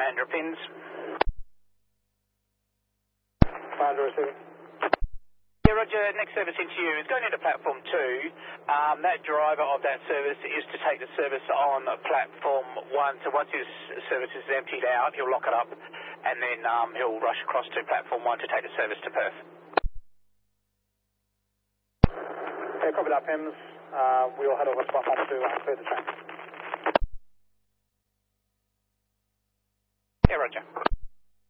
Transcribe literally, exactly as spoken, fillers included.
Mandra pins. Mandra receiving. Yeah, Roger, next service into you is going into platform two. Um, that driver of that service is to take the service on platform one. So once his service is emptied out, he'll lock it up and then um, he'll rush across to platform one to take the service to Perth. Okay, copy that, Pims. Uh, we'll head over to platform two and clear the train.